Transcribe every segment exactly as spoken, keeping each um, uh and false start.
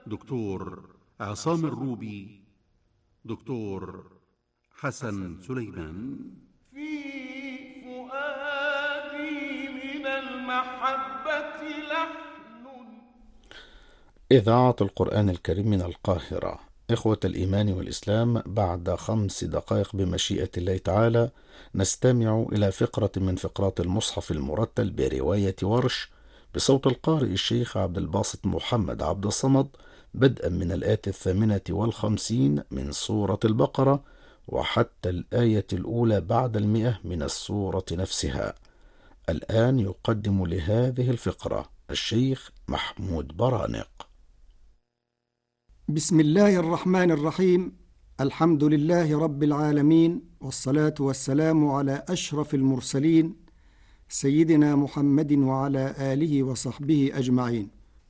دكتور عصام الروبي، دكتور حسن سليمان. في فؤادي من المحبة لحن. إذاعة القرآن الكريم من القاهرة. إخوة الإيمان والإسلام، بعد خمس دقائق بمشيئة الله تعالى نستمع إلى فقرة من فقرات المصحف المرتل برواية ورش بصوت القارئ الشيخ عبد الباسط محمد عبد الصمد، بدءا من الآية الثامنة والخمسين من سورة البقرة وحتى الآية الأولى بعد المئة من السورة نفسها. الآن يقدم لهذه الفقرة الشيخ محمود برانق. بسم الله الرحمن الرحيم. الحمد لله رب العالمين، والصلاة والسلام على أشرف المرسلين سيدنا محمد وعلى آله وصحبه أجمعين.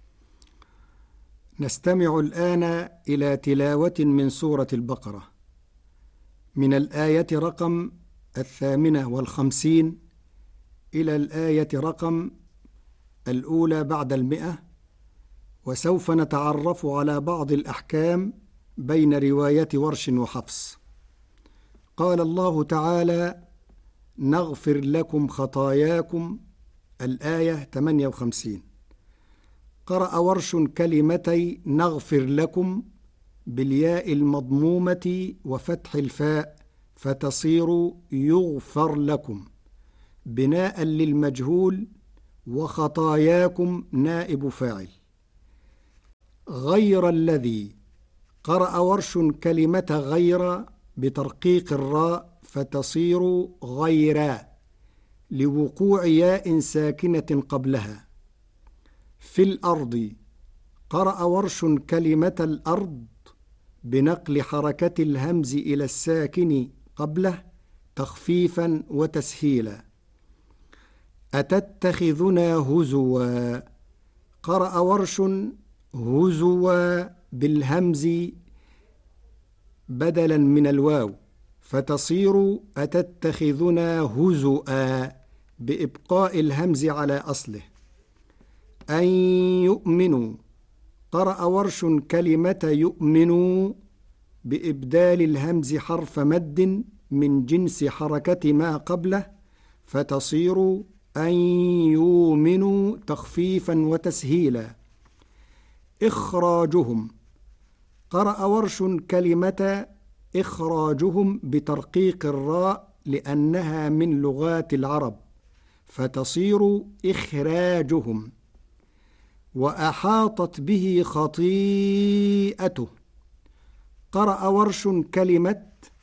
نستمع الآن إلى تلاوة من سورة البقرة من الآية رقم الثامنة والخمسين إلى الآية رقم الأولى بعد المئة، وسوف نتعرف على بعض الأحكام بين رواية ورش وحفص. قال الله تعالى: نغفر لكم خطاياكم، الآية ثمانية وخمسين. قرأ ورش كلمتي نغفر لكم بالياء المضمومة وفتح الفاء فتصير يغفر لكم بناء للمجهول، وخطاياكم نائب فاعل. غير الذي قرأ ورش كلمة غير بترقيق الراء فتصير غيرا لوقوع ياء ساكنة قبلها. في الأرض قرأ ورش كلمة الأرض بنقل حركة الهمز إلى الساكن قبله تخفيفا وتسهيلا. أتتخذنا هزوا، قرأ ورش هزوا بالهمز بدلا من الواو فتصير أتتخذنا هزؤا بإبقاء الهمز على أصله. أن يؤمنوا، قرأ ورش كلمة يؤمنوا بإبدال الهمز حرف مد من جنس حركة ما قبله فتصير أن يؤمنوا تخفيفا وتسهيلا. إخراجهم، قرأ ورش كلمة إخراجهم بترقيق الراء لأنها من لغات العرب فتصير إخراجهم. وأحاطت به خطيئته، قرأ ورش كلمة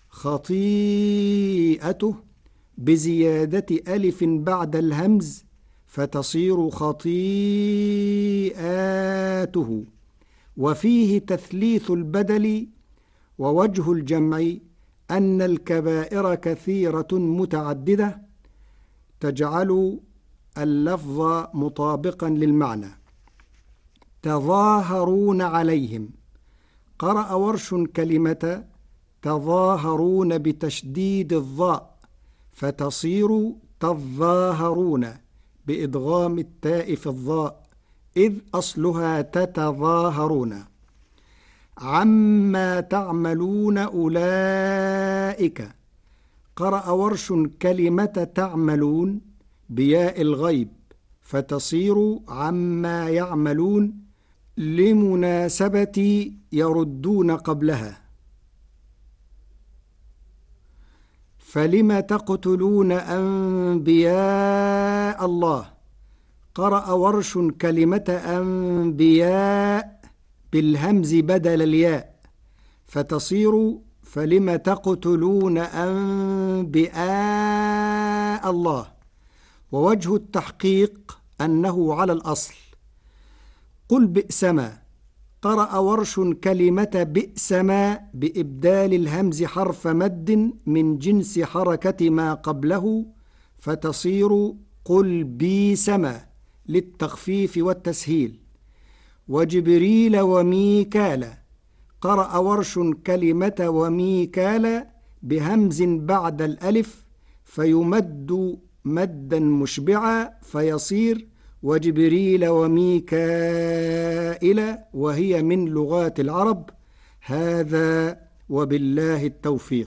خطيئته بزيادة ألف بعد الهمز فتصير خطيئاته، وفيه تثليث البدل. ووجه الجمع أن الكبائر كثيرة متعددة تجعل اللفظ مطابقا للمعنى. تظاهرون عليهم، قرأ ورش كلمة تظاهرون بتشديد الظاء فتصير تظاهرون بإدغام التاء في الظاء إذ أصلها تتظاهرون. عما تعملون أولئك، قرأ ورش كلمة تعملون بياء الغيب فتصير عما يعملون لمناسبة يردون قبلها. فلم تقتلون أنبياء الله، قرأ ورش كلمة أنبياء بالهمز بدل الياء فتصير فلم تقتلون أنبياء الله. ووجه التحقيق أنه على الأصل. قل بئسما، قرأ ورش كلمة بئسما بإبدال الهمز حرف مد من جنس حركة ما قبله فتصير قل بيسما للتخفيف والتسهيل. وجبريل وميكال، قرأ ورش كلمة وميكال بهمز بعد الألف فيمد مدا مشبعا فيصير وجبريل وميكائيل. إلى وهي من لغات العرب. هذا وبالله التوفيق.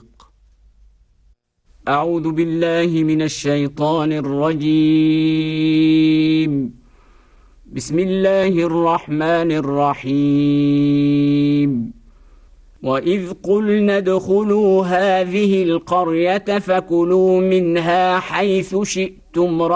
أعوذ بالله من الشيطان الرجيم. بسم الله الرحمن الرحيم. وإذ قلنا ادخلوا هذه القرية فكلوا منها حيث شئتم